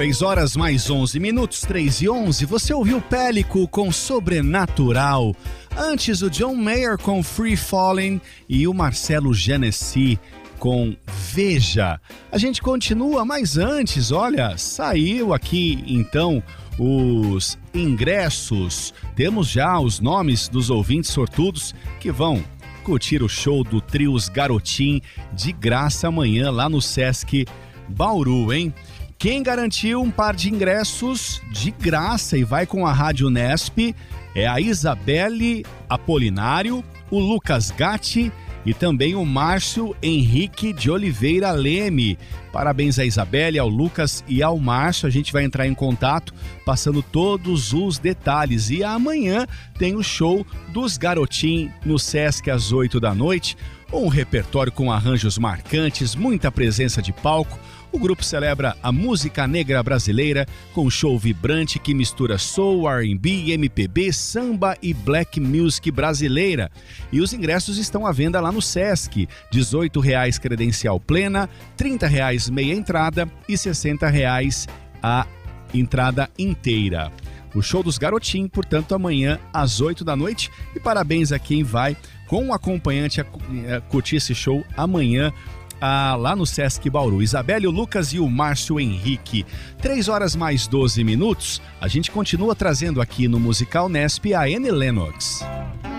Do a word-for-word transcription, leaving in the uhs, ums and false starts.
Três horas mais onze minutos, três e onze. Você ouviu Pélico com Sobrenatural. Antes o John Mayer com Free Falling e o Marcelo Genesi com Veja. A gente continua, mas antes, olha, saiu aqui então os ingressos. Temos já os nomes dos ouvintes sortudos que vão curtir o show do trio Os Garotim de graça amanhã lá no Sesc Bauru, hein? Quem garantiu um par de ingressos de graça e vai com a Rádio Nesp é a Isabelle Apolinário, o Lucas Gatti e também o Márcio Henrique de Oliveira Leme. Parabéns a Isabelle, ao Lucas e ao Márcio. A gente vai entrar em contato passando todos os detalhes. E amanhã tem o show dos Garotim no Sesc às oito da noite. Um repertório com arranjos marcantes, muita presença de palco. O grupo celebra a música negra brasileira com um show vibrante que mistura soul, R and B, M P B, samba e black music brasileira. E os ingressos estão à venda lá no Sesc. dezoito reais credencial plena, trinta reais meia entrada e sessenta reais a entrada inteira. O show dos Garotim, portanto, amanhã às oito da noite. E parabéns a quem vai com o acompanhante a curtir esse show amanhã Ah, lá no Sesc Bauru. Isabelle, o Lucas e o Márcio Henrique. três horas mais doze minutos. A gente continua trazendo aqui no Musical Nesp a Annie Lennox.